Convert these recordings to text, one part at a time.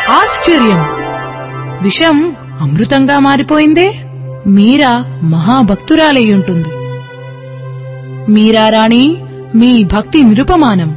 ఆశ్చర్యం! విషం అమృతంగా మారిపోయిందే. మీరా మహాభక్తురాలయ్యుంటుంది. మీరారాణి, మీ భక్తి నిరుపమానం.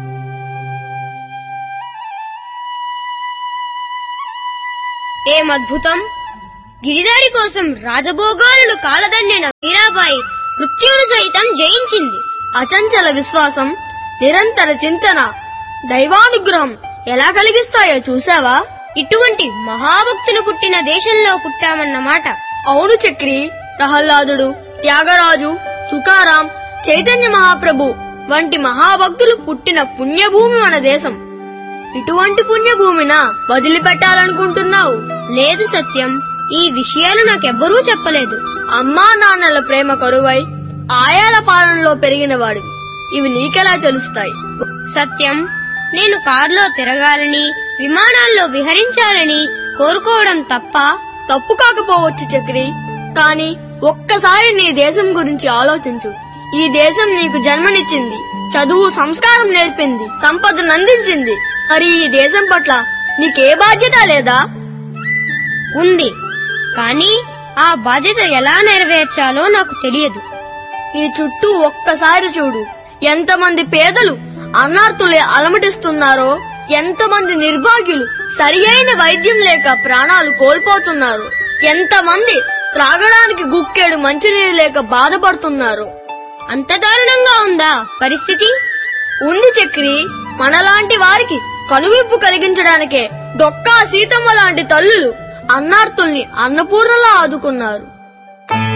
ఏమద్భుతం! గిరిదారి కోసం రాజభోగాలను కాలదన్నిన మీరాబాయి మృత్యువును సైతం జయించింది. అచంచల విశ్వాసం, నిరంతర చింతన, దైవానుగ్రహం ఎలా కలిగిస్తాయో చూసావా? ఇటువంటి మహాభక్తులు పుట్టిన దేశంలో పుట్టామన్నమాట. అవును చక్రి, ప్రహ్లాదుడు, త్యాగరాజు, తుకారాం, చైతన్య మహాప్రభు వంటి మహాభక్తులు పుట్టిన పుణ్యభూమి మన దేశం. ఇటువంటి పుణ్యభూమిన వదిలిపెట్టాలనుకుంటున్నావు? లేదు సత్యం, ఈ విషయాలు నాకెవ్వరూ చెప్పలేదు. అమ్మా నాన్నల ప్రేమ కరువై ఆయాల పాలనలో పెరిగిన వాడివి, ఇవి నీకెలా తెలుస్తాయి? సత్యం, నేను కారులో తిరగాలని, విమానాల్లో విహరించాలని కోరుకోవడం తప్పు కాకపోవచ్చు చక్రి. కాని ఒక్కసారి నీ దేశం గురించి ఆలోచించు. ఈ దేశం నీకు జన్మనిచ్చింది, చదువు సంస్కారం నేర్పింది, సంపదను అందించింది. మరి ఈ దేశం పట్ల నీకే బాధ్యత లేదా? ఉంది, కానీ ఆ బాధ్యత ఎలా నెరవేర్చాలో నాకు తెలియదు. నీ చుట్టూ ఒక్కసారి చూడు. ఎంతమంది పేదలు అన్నార్తులే అలమటిస్తున్నారో, ఎంతమంది నిర్భాగ్యులు సరి అయిన వైద్యం లేక ప్రాణాలు కోల్పోతున్నారు, ఎంతమంది త్రాగడానికి గుక్కేడు మంచినీరు లేక బాధపడుతున్నారు. అంత దారుణంగా ఉందా పరిస్థితి? ఉంది చక్రి. మనలాంటి వారికి కనువిప్పు కలిగించడానికే డొక్కా సీతమ్మ లాంటి తల్లులు అన్నార్తుల్ని అన్నపూర్ణలా ఆదుకున్నారు.